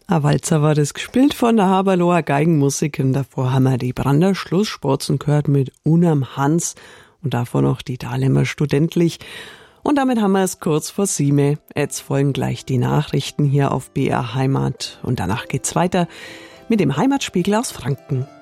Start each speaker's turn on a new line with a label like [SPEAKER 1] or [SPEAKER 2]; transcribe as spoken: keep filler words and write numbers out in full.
[SPEAKER 1] Ein Walzer war das, gespielt von der Haberloher Geigenmusik. Und davor haben wir die Brander Schlusssporzen gehört mit Unam Hans und davor noch die Dahlemer Studentlich. Und damit haben wir es kurz vor sieben. Jetzt folgen gleich die Nachrichten hier auf B R Heimat. Und danach geht's weiter mit dem Heimatspiegel aus Franken.